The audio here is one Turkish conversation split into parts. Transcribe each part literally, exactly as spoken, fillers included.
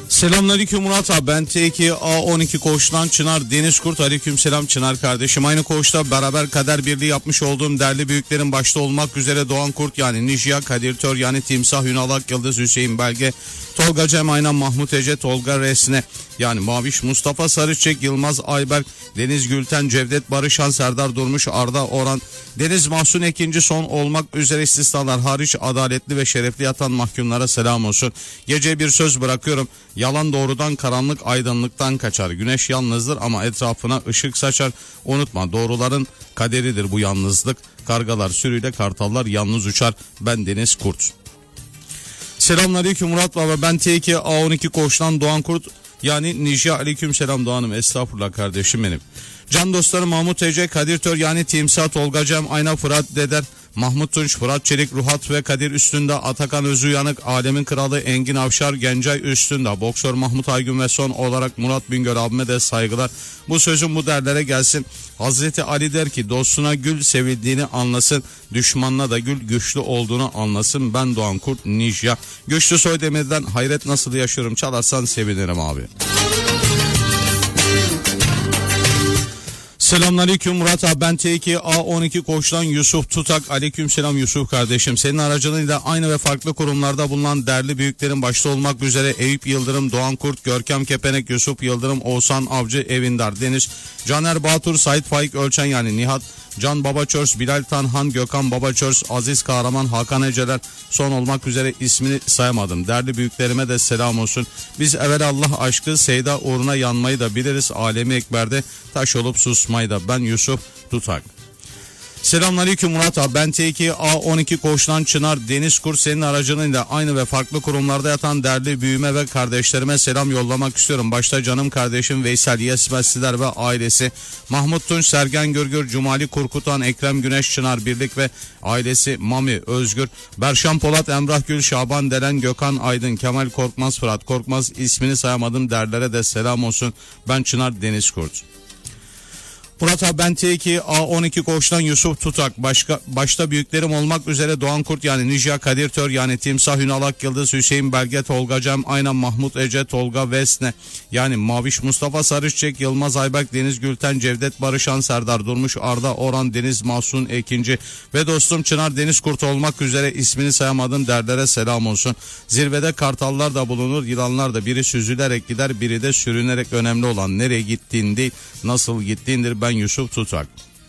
Selamünaleyküm Murat abi, ben T iki A on iki koğuştan Çınar Deniz Kurt. Aleykümselam Çınar kardeşim. Aynı koğuşta beraber kader birliği yapmış olduğum değerli büyüklerin başta olmak üzere Doğan Kurt yani Nijya, Kadir Tör yani Timsah, Ünal Ak Yıldız, Hüseyin Belge, Tolga Cem Aynan, Mahmut Ece, Tolga Resne yani Maviş, Mustafa Sarıçek, Yılmaz Ayberk, Deniz Gülten, Cevdet Barışan, Serdar Durmuş, Arda Orhan, Deniz Mahsun ikinci son olmak üzere istisnalar hariç adaletli ve şerefli yatan mahkumlara selam olsun. Gece bir söz bırakıyorum. Yalan doğrudan, karanlık aydınlıktan kaçar. Güneş yalnızdır ama etrafına ışık saçar. Unutma, doğruların kaderidir bu yalnızlık. Kargalar sürüyle, kartallar yalnız uçar. Ben Deniz Kurt. Selamünaleyküm Murat Baba, ben T iki A on iki koğuştan Doğan Kurt yani Nijya. Aleykümselam Doğan'ım, estağfurullah kardeşim benim. Can dostlarım Mahmut Ece, Kadir Tör yani Timsah, Tolga Cem Ayna, Fırat Deder, Mahmut Tunç, Fırat Çelik, Ruhat ve Kadir Üstünde, Atakan Özüyanık, Alemin Kralı Engin Avşar, Gencay Üstünde, Boksör Mahmut Aygün ve son olarak Murat Bingöl abime de saygılar. Bu sözüm bu derlere gelsin. Hazreti Ali der ki dostuna gül, sevildiğini anlasın, düşmanına da gül, güçlü olduğunu anlasın. Ben Doğan Kurt Nijya. Güçlü Soydemir'den Hayret Nasıl Yaşıyorum çalarsan sevinirim abi. Selamünaleyküm Murat abi, ben T iki A on iki koğuştan Yusuf Tutak. Aleykümselam Yusuf kardeşim. Senin aracılığıyla aynı ve farklı kurumlarda bulunan değerli büyüklerin başta olmak üzere Eyüp Yıldırım, Doğan Kurt, Görkem Kepenek, Yusuf Yıldırım, Oğuzhan Avcı, Evindar Deniz, Caner Batur, Sait Faik Ölçen yani Nihat, Can Babaçörs, Bilal Tanhan, Gökhan Babaçörs, Aziz Kahraman, Hakan Eceler son olmak üzere ismini sayamadım. Değerli büyüklerime de selam olsun. Biz evvelallah aşkı Seyda uğruna yanmayı da biliriz. Alemi Ekber'de taş olup susmayı da. Ben Yusuf Tutak. Selamünaleyküm Murat abi, ben T iki A on iki koğuştan Çınar Deniz Kurt. Senin aracılığıyla aynı ve farklı kurumlarda yatan değerli büyüme ve kardeşlerime selam yollamak istiyorum. Başta canım kardeşim Veysel Yesmezliler ve ailesi, Mahmut Tunç, Sergen Gürgür, Cumali Kurkutan, Ekrem Güneş, Çınar Birlik ve ailesi, Mami Özgür, Berşan Polat, Emrah Gül, Şaban Delen, Gökhan Aydın, Kemal Korkmaz, Fırat Korkmaz, ismini sayamadım derlere de selam olsun. Ben Çınar Deniz Kurt. Murat abi, ben T iki A on iki koğuştan Yusuf Tutak. Başka, başta büyüklerim olmak üzere Doğan Kurt yani Nijya, Kadir Tör yani Timsah, Ünal Ak Yıldız, Hüseyin Belge, Tolga Cem Aynan, Mahmut Ece, Tolga Vesne yani Maviş, Mustafa Sarıçek, Yılmaz Ayberk, Deniz Gülten, Cevdet Barışan, Serdar Durmuş, Arda Orhan, Deniz Mahsun ikinci ve dostum Çınar Deniz Kurt olmak üzere ismini sayamadım derlere selam olsun. Zirvede kartallar da bulunur, yılanlar da, biri süzülerek gider, biri de sürünerek. Önemli olan nereye gittiğin değil, nasıl gittiğindir. Ben Yusuf Tutak.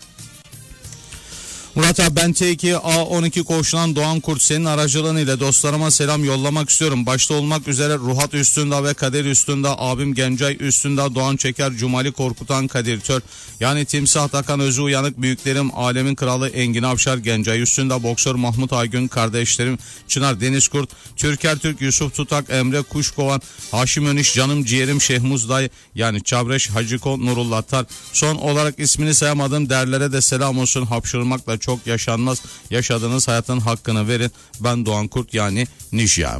Murat abi, ben T iki A on iki koğuştan Doğan Kurt. Senin aracılığıyla dostlarıma selam yollamak istiyorum. Başta olmak üzere Ruhat Üstünde ve Kadir Üstünde, abim Gencay Üstünde, Doğan Çeker, Cumali Korkutan, Kadir Tör yani Timsah, Takan Özü Uyanık, büyüklerim Alemin Kralı Engin Avşar, Gencay Üstünde, Boksör Mahmut Aygün, kardeşlerim Çınar Deniz Kurt, Türker Türk, Yusuf Tutak, Emre Kuşkovan, Haşim Öniş, canım ciğerim Şehmuz Dayı yani Çabreş, Haciko, Nurullah Tar. Son olarak ismini sayamadığım derlere de selam olsun. Hapşırmakla çok yaşanmaz. Yaşadığınız hayatın hakkını verin. Ben Doğan Kurt yani Nijya.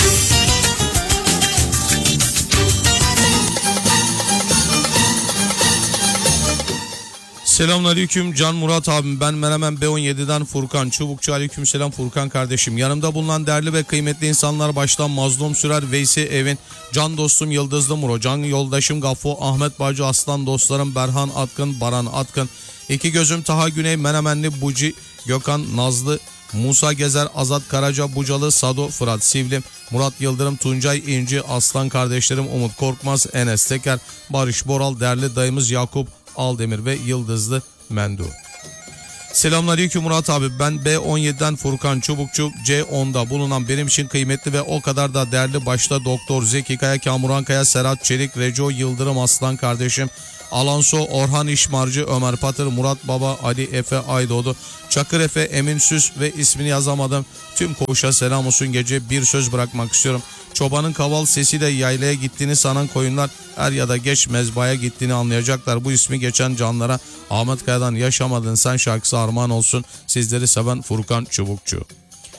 Selamünaleyküm Can Murat abim, ben Menemen B on yedi'den Furkan Çubukçu. Aleykümselam Furkan kardeşim. Yanımda bulunan değerli ve kıymetli insanlar baştan Mazlum Sürer, Veysi Evin, can dostum Yıldızlı Muro, can yoldaşım Gaffo, Ahmet Bacı, aslan dostlarım Berhan Atkın, Baran Atkın, İki Gözüm Taha Güney, Menemenli Buci, Gökhan Nazlı, Musa Gezer, Azat Karaca, Bucalı, Sado, Fırat Sivlim, Murat Yıldırım, Tuncay İnci, aslan kardeşlerim Umut Korkmaz, Enes Teker, Barış Boral, değerli dayımız Yakup Aldemir ve Yıldızlı Mendu. Selamünaleyküm Murat abi, ben B on yedi'den Furkan Çubukçu. C on'da bulunan benim için kıymetli ve o kadar da değerli başta Doktor Zeki Kaya, Kamuran Kaya, Serhat Çelik, Reco Yıldırım, aslan kardeşim Alanso, Orhan İşmarcı, Ömer Patır, Murat Baba, Ali Efe Aydoğdu, Çakır Efe, Emin Süs ve ismini yazamadım tüm koğuşa selam olsun. Gece bir söz bırakmak istiyorum. Çobanın kaval sesiyle yaylaya gittiğini sanan koyunlar er ya da geç mezbaya gittiğini anlayacaklar. Bu ismi geçen canlara Ahmet Kaya'dan Yaşamadın Sen şarkısı armağan olsun. Sizleri seven Furkan Çubukçu.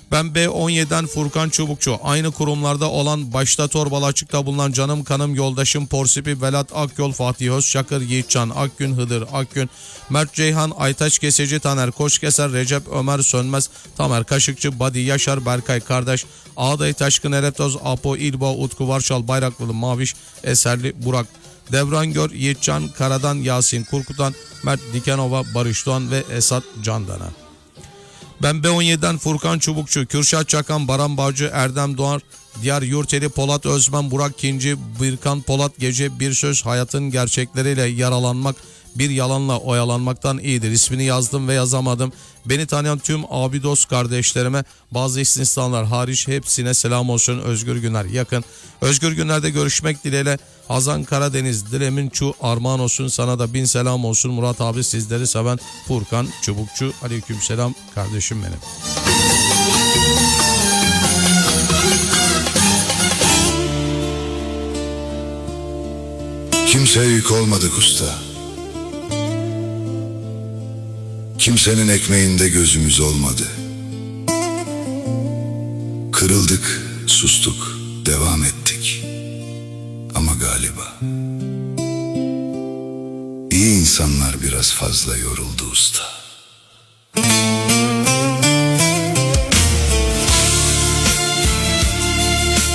Ben B on yediden Furkan Çubukçu. Aynı kurumlarda olan, başta Torbalı Açık'ta bulunan canım kanım yoldaşım Porsipi, Velat Akyol, Fatih Özçakır, Yiğitcan Akgün, Hıdır Akgün, Mert Ceyhan, Aytaç Keseci, Taner Koçkeser, Recep Ömer Sönmez, Tamer Kaşıkçı, Badi Yaşar, Berkay Kardeş, Ağday Taşkın, Eretoz, Apo İlbo, Utku Varşal, Bayraklılı Maviş, Eserli Burak, Devran Gör, Yiğitcan Karadan, Yasin Kurkutan, Mert Dikenova, Barış Doğan ve Esat Candan'a. Ben B on yediden Furkan Çubukçu, Kürşat Çakan, Baran Bağcı, Erdem Doğar, Diyar Yurteli, Polat Özmen, Burak Kinci, Birkan Polat, Gece Bir Söz, hayatın gerçekleriyle yaralanmak bir yalanla oyalanmaktan iyidir. İsmini yazdım ve yazamadım. Beni tanıyan tüm abi dost kardeşlerime, bazı istisnalar hariç hepsine selam olsun. Özgür Güner yakın. Özgür Güner'de görüşmek dileğiyle. Hazan Karadeniz, Dilemin Çu armağan olsun, sana da bin selam olsun. Murat abi, sizleri seven Furkan Çubukçu. Aleykümselam kardeşim benim. Kimseye yük olmadık usta. Kimsenin ekmeğinde gözümüz olmadı. Kırıldık, sustuk, devam ettik. Ama galiba iyi insanlar biraz fazla yoruldu usta.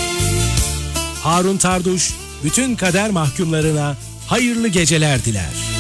Harun Tarduş bütün kader mahkumlarına hayırlı geceler diler.